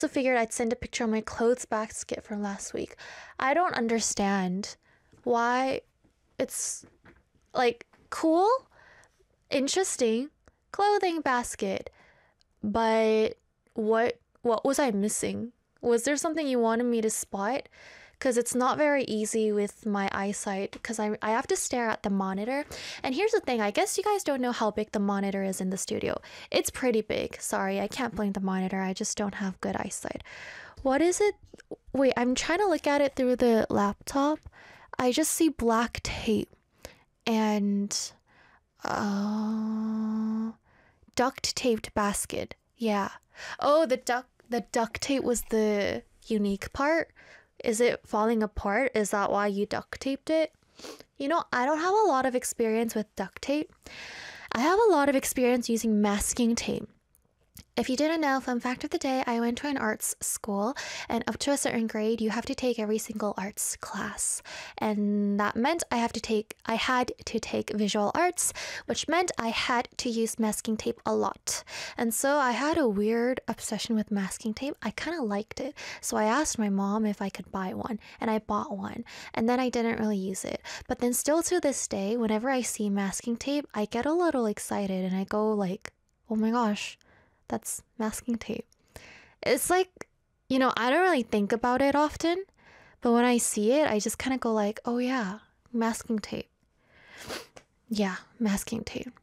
So figured I'd send a picture of my clothes basket from last week. I don't understand why it's like cool, interesting clothing basket, but what was I missing? Was there something you wanted me to spot? Because it's not very easy with my eyesight because I have to stare at the monitor. And here's the thing, I guess you guys don't know how big the monitor is in the studio. It's pretty big. Sorry, I can't blame the monitor. I just don't have good eyesight. What is it? Wait, I'm trying to look at it through the laptop. I just see black tape and duct taped basket. Yeah. Oh, the duct tape was the unique part. Is it falling apart? Is that why you duct taped it? You know, I don't have a lot of experience with duct tape. I have a lot of experience using masking tape. If you didn't know, fun fact of the day, I went to an arts school, and up to a certain grade, you have to take every single arts class. And that meant I had to take visual arts, which meant I had to use masking tape a lot. And so I had a weird obsession with masking tape. I kind of liked it. So I asked my mom if I could buy one, and I bought one. And then I didn't really use it. But then still to this day, whenever I see masking tape, I get a little excited and I go like, oh my gosh, that's masking tape. It's like, you know, I don't really think about it often, but when I see it, I just kind of go like, oh yeah, masking tape. Yeah, masking tape.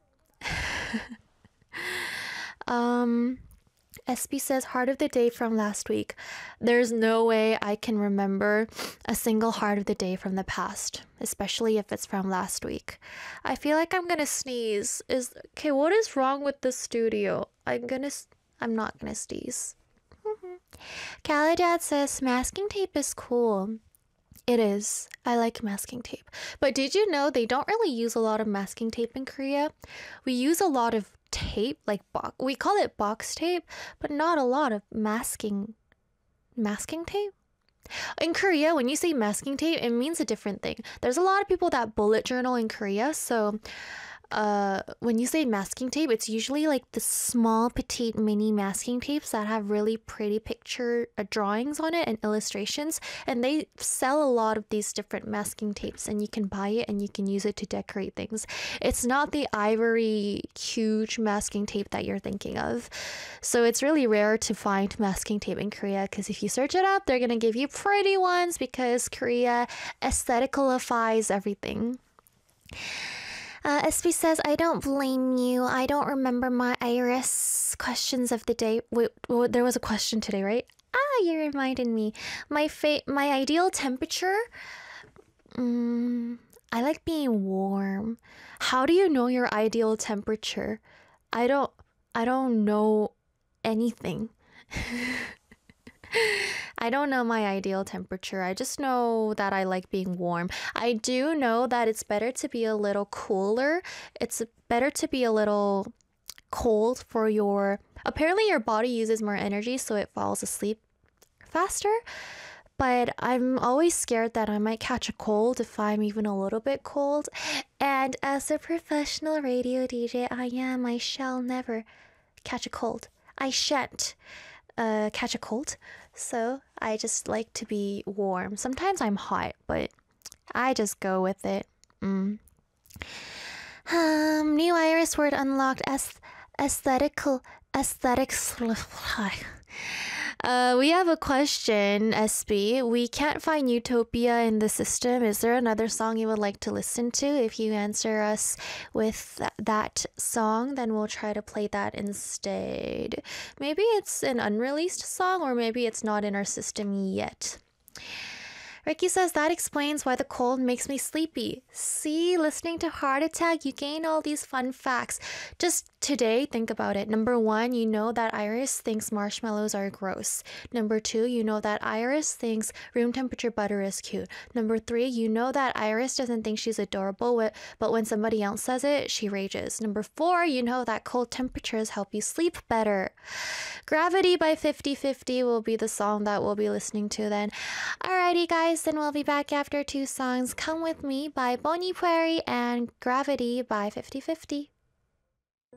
SB says, heart of the day from last week. There's no way I can remember a single heart of the day from the past, especially if it's from last week. I feel like I'm gonna sneeze. Okay, what is wrong with the studio? I'm not gonna sneeze. Caladad says, masking tape is cool. It is. I like masking tape. But did you know they don't really use a lot of masking tape in Korea? We use a lot of tape, like we call it box tape, but not a lot of masking tape. In Korea, when you say masking tape, it means a different thing. There's a lot of people that bullet journal in Korea, so when you say masking tape, it's usually like the small petite mini masking tapes that have really pretty picture drawings on it and illustrations, and they sell a lot of these different masking tapes, and you can buy it and you can use it to decorate things. It's not the ivory huge masking tape that you're thinking of, so it's really rare to find masking tape in Korea, because if you search it up, they're gonna give you pretty ones because Korea aestheticalifies everything. SB says, I don't blame you. I don't remember my Iris questions of the day. Wait, there was a question today, right? You reminded me. My ideal temperature? I like being warm. How do you know your ideal temperature? I don't know anything. I don't know my ideal temperature. I just know that I like being warm. I do know that it's better to be a little cooler. It's better to be a little cold for apparently your body uses more energy, so it falls asleep faster. But I'm always scared that I might catch a cold if I'm even a little bit cold. And as a professional radio DJ I shall never catch a cold. I shan't catch a cold. So I just like to be warm. Sometimes I'm hot, but I just go with it. New Iris word unlocked. Aesthetics. We have a question, SB. We can't find Utopia in the system. Is there another song you would like to listen to? If you answer us with that song, then we'll try to play that instead. Maybe it's an unreleased song, or maybe it's not in our system yet. Ricky says, that explains why the cold makes me sleepy. See, listening to Heart Attack, you gain all these fun facts. Just today, think about it. Number 1, you know that Iris thinks marshmallows are gross. Number 2, you know that Iris thinks room temperature butter is cute. Number 3, you know that Iris doesn't think she's adorable, but when somebody else says it, she rages. Number 4, you know that cold temperatures help you sleep better. Gravity by 50/50 will be the song that we'll be listening to then. Alrighty guys, then we'll be back after 2 songs. Come With Me by Bonnie Prairie and Gravity by 50/50.